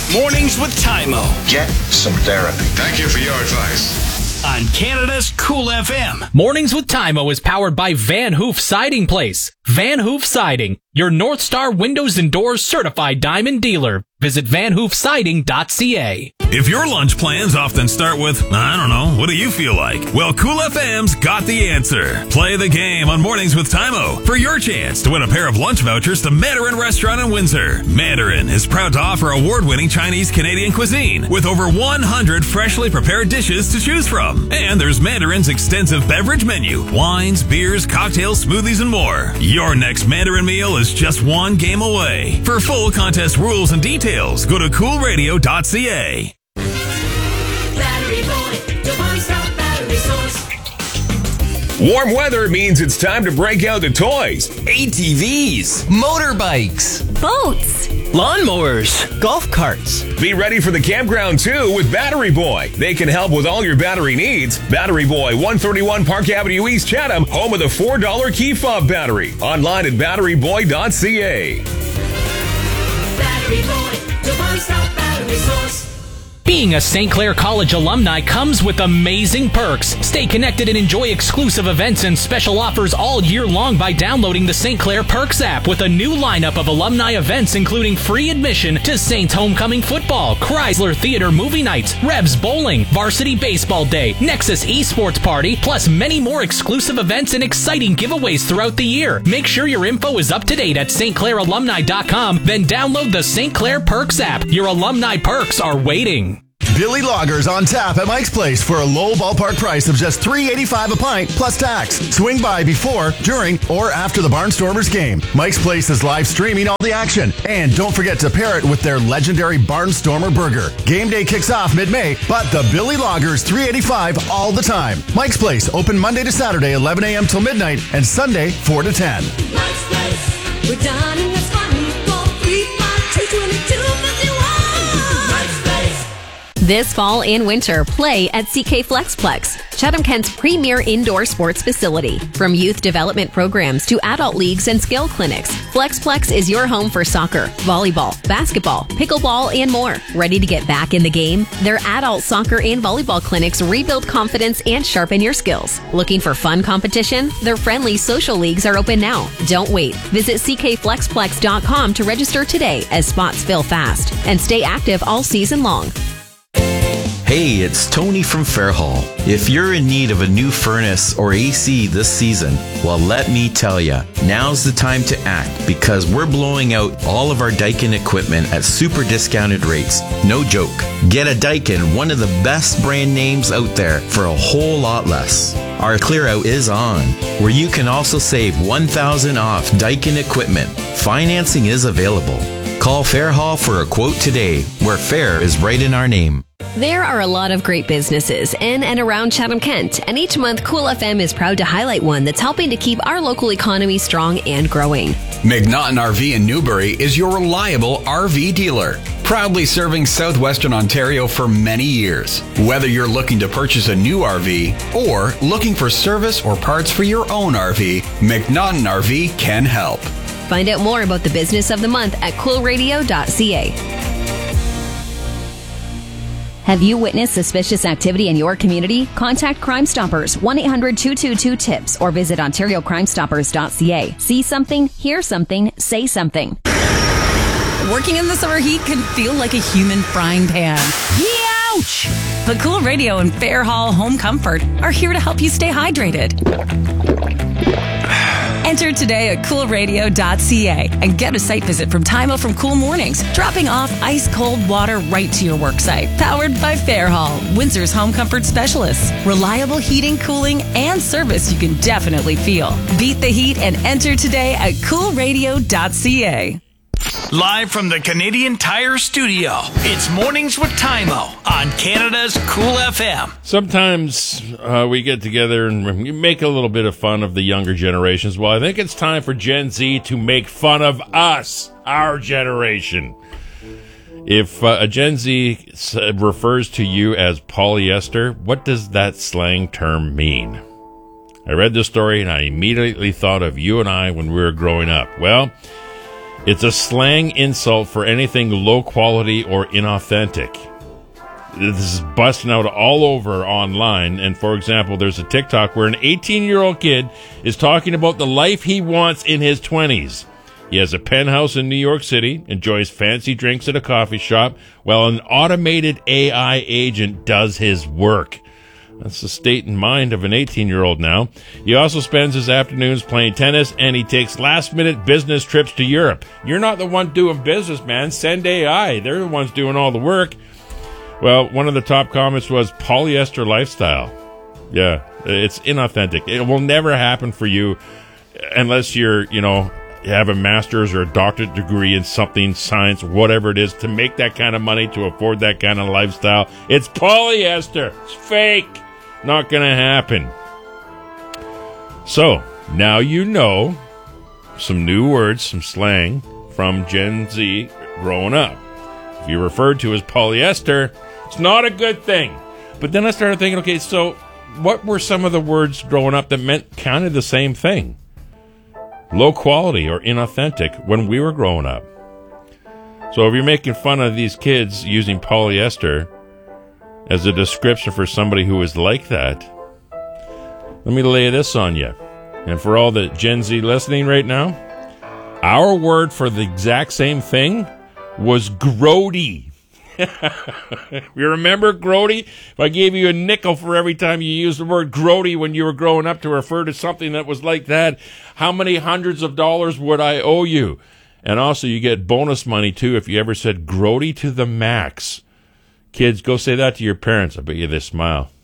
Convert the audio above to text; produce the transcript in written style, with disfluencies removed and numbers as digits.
Mornings with Tymo. Get some therapy. Thank you for your advice. On Canada's Cool FM. Mornings with Tymo is powered by Van Hoof Siding Place. Van Hoof Siding, your North Star Windows and Doors certified diamond dealer. Visit vanhoofsiding.ca. If your lunch plans often start with, I don't know, what do you feel like? Well, Cool FM's got the answer. Play the game on Mornings with Tymo for your chance to win a pair of lunch vouchers to Mandarin Restaurant in Windsor. Mandarin is proud to offer award-winning Chinese Canadian cuisine with over 100 freshly prepared dishes to choose from. And there's Mandarin's extensive beverage menu, wines, beers, cocktails, smoothies, and more. Your next Mandarin meal is just one game away. For full contest rules and details, go to coolradio.ca. Battery Boy, your one-stop battery source. Warm weather means it's time to break out the toys. ATVs, motorbikes, boats, lawnmowers, golf carts. Be ready for the campground too with Battery Boy. They can help with all your battery needs. Battery Boy, 131 Park Avenue East, Chatham, home of the $4 key fob battery. Online at batteryboy.ca. Battery Boy, your one-stop battery source. Being a St. Clair College alumni comes with amazing perks. Stay connected and enjoy exclusive events and special offers all year long by downloading the St. Clair Perks app with a new lineup of alumni events including free admission to Saints Homecoming Football, Chrysler Theater Movie Nights, Revs Bowling, Varsity Baseball Day, Nexus Esports Party, plus many more exclusive events and exciting giveaways throughout the year. Make sure your info is up to date at stclairalumni.com, then download the St. Clair Perks app. Your alumni perks are waiting. Billy Loggers on tap at Mike's Place for a low ballpark price of just $3.85 a pint plus tax. Swing by before, during, or after the Barnstormers game. Mike's Place is live streaming all the action. And don't forget to pair it with their legendary Barnstormer burger. Game day kicks off mid-May, but the Billy Loggers $3.85 all the time. Mike's Place, open Monday to Saturday, 11 a.m. till midnight, and Sunday, 4 to 10. Mike's Place, we're done and it's fun. 4-3-5-2-22-51. This fall and winter, play at CK Flexplex, Chatham-Kent's premier indoor sports facility. From youth development programs to adult leagues and skill clinics, Flexplex is your home for soccer, volleyball, basketball, pickleball, and more. Ready to get back in the game? Their adult soccer and volleyball clinics rebuild confidence and sharpen your skills. Looking for fun competition? Their friendly social leagues are open now. Don't wait. Visit ckflexplex.com to register today as spots fill fast. And stay active all season long. Hey, it's Tony from Fairhall. If you're in need of a new furnace or AC this season, well, let me tell ya, now's the time to act because we're blowing out all of our Daikin equipment at super discounted rates. No joke. Get a Daikin, one of the best brand names out there, for a whole lot less. Our clear out is on, where you can also save $1,000 off Daikin equipment. Financing is available. Call Fairhall for a quote today, where fair is right in our name. There are a lot of great businesses in and around Chatham-Kent, and each month Cool FM is proud to highlight one that's helping to keep our local economy strong and growing. McNaughton RV in Newbury is your reliable RV dealer, proudly serving southwestern Ontario for many years. Whether you're looking to purchase a new RV or looking for service or parts for your own RV, McNaughton RV can help. Find out more about the business of the month at coolradio.ca. Have you witnessed suspicious activity in your community? Contact Crime Stoppers, 1-800-222-TIPS, or visit OntarioCrimeStoppers.ca. See something, hear something, say something. Working in the summer heat can feel like a human frying pan. Ouch! But Cool Radio and Fairhall Home Comfort are here to help you stay hydrated. Enter today at coolradio.ca and get a site visit from Tymo from Cool Mornings, dropping off ice-cold water right to your work site. Powered by Fairhall, Windsor's home comfort specialists. Reliable heating, cooling, and service you can definitely feel. Beat the heat and enter today at coolradio.ca. Live from the Canadian Tire Studio, it's Mornings with Tymo on Canada's Cool FM. Sometimes we get together and make a little bit of fun of the younger generations. Well, I think it's time for Gen Z to make fun of us, our generation. If a Gen Z refers to you as polyester, what does that slang term mean? I read this story and I immediately thought of you and I when we were growing up. Well, It's a slang insult for anything low quality or inauthentic. This is busting out all over online. And for example, there's a TikTok where an 18-year-old kid is talking about the life he wants in his 20s. He has a penthouse in New York City, enjoys fancy drinks at a coffee shop, while an automated AI agent does his work. That's the state and mind of an 18-year-old now. He also spends his afternoons playing tennis, and he takes last-minute business trips to Europe. You're not the one doing business, man. Send AI. They're the ones doing all the work. Well, one of the top comments was polyester lifestyle. Yeah, it's inauthentic. It will never happen for you unless you're, have a master's or a doctorate degree in something, science, whatever it is, to make that kind of money, to afford that kind of lifestyle. It's polyester. It's fake. Not going to happen. So, now you know some new words, some slang from Gen Z growing up. If you're referred to as polyester, it's not a good thing. But then I started thinking, okay, so what were some of the words growing up that meant kind of the same thing? Low quality or inauthentic when we were growing up. So if you're making fun of these kids using polyester as a description for somebody who is like that, let me lay this on you. And for all the Gen Z listening right now, our word for the exact same thing was grody. You remember grody? If I gave you a nickel for every time you used the word grody when you were growing up to refer to something that was like that, how many hundreds of dollars would I owe you? And also you get bonus money too if you ever said grody to the max. Kids, go say that to your parents. I bet you they smile.